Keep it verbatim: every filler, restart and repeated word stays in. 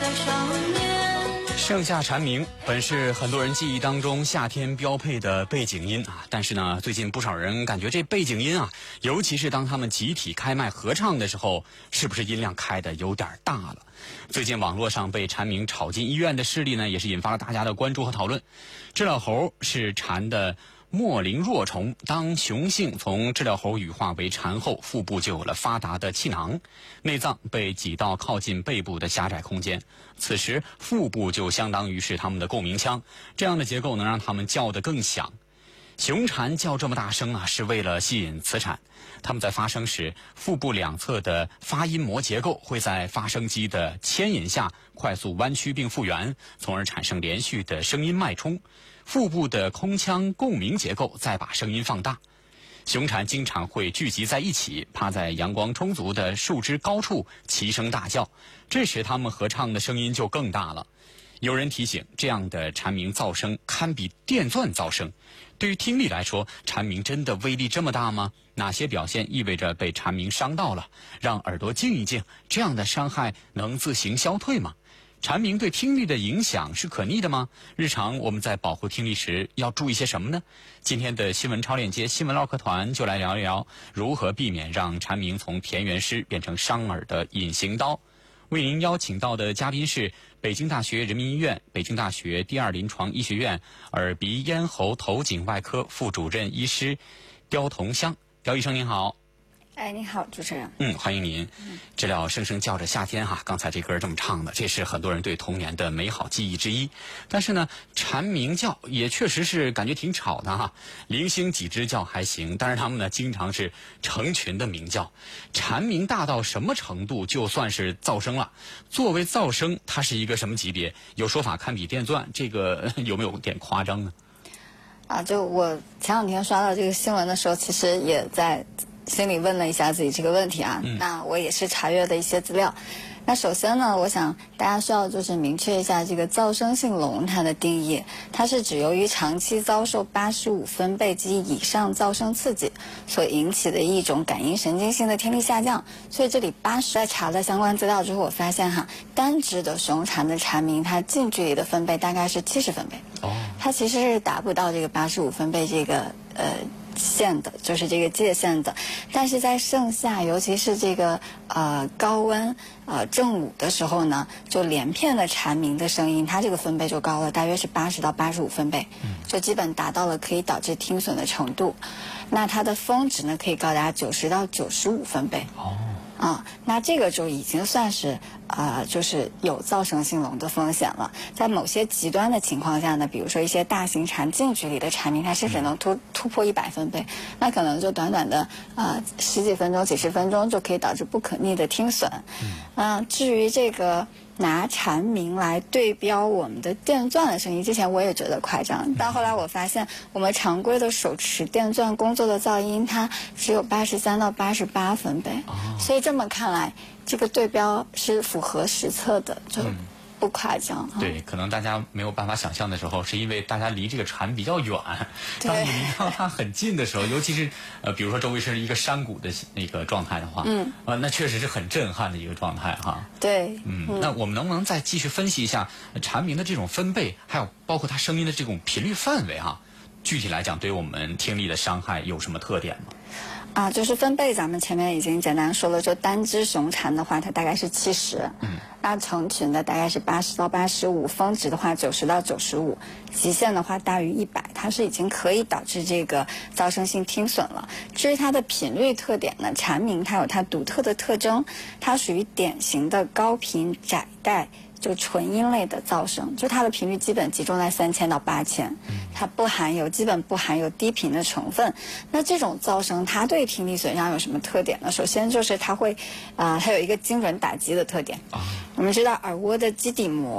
上面。 盛夏蝉鸣本是很多人记忆当中夏天标配的背景音啊，但是呢，最近不少人感觉这背景音啊，尤其是当他们集体开麦合唱的时候，是不是音量开的有点大了？最近网络上被蝉鸣吵进医院的事例呢，也是引发了大家的关注和讨论。知了猴是蝉的末龄弱虫，当雄性从知了猴羽化为蝉后，腹部就有了发达的气囊，内脏被挤到靠近背部的狭窄空间，此时腹部就相当于是它们的共鸣腔，这样的结构能让它们叫得更响。雄蝉叫这么大声啊，是为了吸引雌产。它们在发声时，腹部两侧的发音膜结构会在发声机的牵引下快速弯曲并复原，从而产生连续的声音脉冲。腹部的空腔共鸣结构再把声音放大。雄蝉经常会聚集在一起，趴在阳光充足的树枝高处齐声大叫，这时它们合唱的声音就更大了。有人提醒，这样的蝉鸣噪声堪比电钻噪声。对于听力来说，蝉鸣真的威力这么大吗？哪些表现意味着被蝉鸣伤到了？让耳朵静一静，这样的伤害能自行消退吗？蝉鸣对听力的影响是可逆的吗？日常我们在保护听力时要注意些什么呢？今天的新闻超链接新闻唠嗑团就来聊一聊如何避免让蝉鸣从田园诗变成伤耳的隐形刀。为您邀请到的嘉宾是北京大学人民医院、北京大学第二临床医学院耳鼻咽喉头颈外科副主任医师刁同香。刁医生您好。 哎，你好，主持人。 嗯，欢迎您。知了声声叫着夏天哈，刚才这歌这么唱的，这是很多人对童年的美好记忆之一。但是呢，蝉鸣叫也确实是感觉挺吵的哈，零星几只叫还行，但是它们呢经常是成群的鸣叫。蝉鸣大到什么程度就算是噪声了？作为噪声，它是一个什么级别？有说法堪比电钻，这个有没有点夸张呢？ 啊，就我前两天刷到这个新闻的时候，其实也在心里问了一下自己这个问题啊，嗯、那我也是查阅的一些资料。那首先呢，我想大家需要就是明确一下这个噪声性聋它的定义，它是指由于长期遭受八十五分贝及以上噪声刺激所引起的一种感应神经性的听力下降。所以这里八十在查了相关资料之后，我发现哈，单只的雄蝉的蝉鸣，它近距离的分贝大概是七十分贝，哦，它其实是达不到这个八十五分贝这个呃。线的，就是这个界限的，但是在盛夏，尤其是这个呃高温呃正午的时候呢，就连片的蝉鸣的声音，它这个分贝就高了，大约是八十到八十五分贝，就基本达到了可以导致听损的程度。那它的峰值呢，可以高达九十到九十五分贝。哦。啊、嗯，那这个就已经算是呃，就是有噪声性聋的风险了。在某些极端的情况下呢，比如说一些大型蝉近距离的蝉鸣，它甚至能突突破一百分贝，那可能就短短的呃十几分钟、几十分钟就可以导致不可逆的听损。嗯、呃，至于这个拿蝉鸣来对标我们的电钻的声音，之前我也觉得夸张，但后来我发现我们常规的手持电钻工作的噪音，它只有八十三到八十八分贝，所以这么看来，这个对标是符合实测的，就不夸张。 嗯、对，可能大家没有办法想象的时候，是因为大家离这个蝉比较远。当你离到它很近的时候，尤其是呃，比如说周围是一个山谷的那个状态的话，嗯，呃，那确实是很震撼的一个状态哈。 对， 嗯，嗯那我们能不能再继续分析一下蝉鸣的这种分贝，还有包括它声音的这种频率范围哈？具体来讲，对我们听力的伤害有什么特点吗？ 啊，就是分贝，咱们前面已经简单说了，就单只雄蝉的话，它大概是七十，嗯，那成群的大概是八十到八十五，峰值的话九十到九十五，极限的话大于一百，它是已经可以导致这个噪声性听损了。至于它的频率特点呢，蝉鸣它有它独特的特征，它属于典型的高频窄带。就纯音类的噪声，就它的频率基本集中在三千到八千，它不含有基本不含有低频的成分。那这种噪声它对听力损伤有什么特点呢？首先就是它会，啊、呃，它有一个精准打击的特点。我们知道耳蜗的基底膜